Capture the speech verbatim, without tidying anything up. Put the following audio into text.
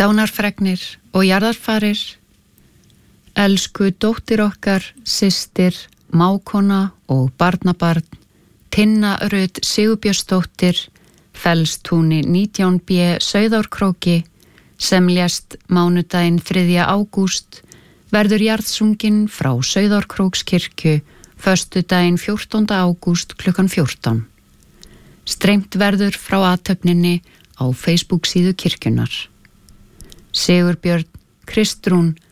Dánarfregnir og jarðarfarir, elsku dóttir okkar, systir, mákona og barnabarn, Tinna Rut Sigurbjörnsdóttir, Fellstúni nítján B Sauðárkróki, sem lést mánudaginn þriðja ágúst, verður jarðsungin frá Sauðárkrókskirkju föstudaginn fjórtánda ágúst klukkan fjórtán. Streymt verður frá athöfninni á Facebook síðu kirkjunnar. Sigurbjörn, Kristrún,